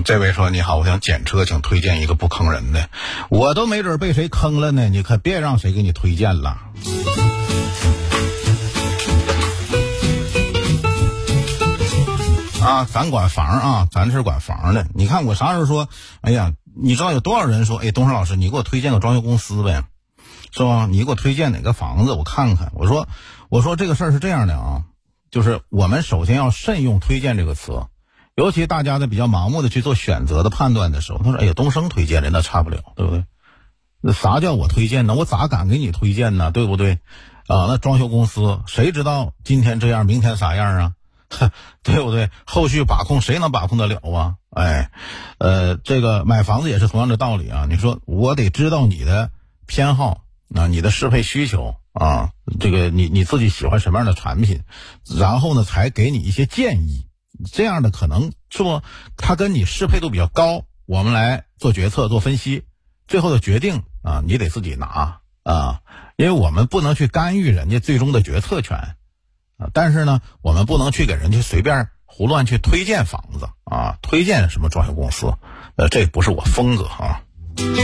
这位说你好，我想检车，请推荐一个不坑人的。我都没准被谁坑了呢，你可别让谁给你推荐了。啊，咱管房啊，咱是管房的。你看我啥时候说，哎呀，你知道有多少人说，哎，东升老师，你给我推荐个装修公司呗，是吧？你给我推荐哪个房子我看看。我说这个事儿是这样的啊，就是我们首先要慎用推荐这个词，尤其大家在比较盲目的去做选择的判断的时候，他说，哎呀，东升推荐的那差不了，对不对？那啥叫我推荐呢？我咋敢给你推荐呢？对不对？啊，那装修公司谁知道今天这样明天啥样啊？对不对？后续把控谁能把控得了啊？哎，这个买房子也是同样的道理啊。你说我得知道你的偏好啊，你的适配需求啊，这个你自己喜欢什么样的产品，然后呢才给你一些建议。这样的可能是不，它跟你适配度比较高，我们来做决策做分析，最后的决定啊你得自己拿啊，因为我们不能去干预人家最终的决策权。但是呢，我们不能去给人家随便胡乱去推荐房子啊，推荐什么装修公司，这不是我风格啊。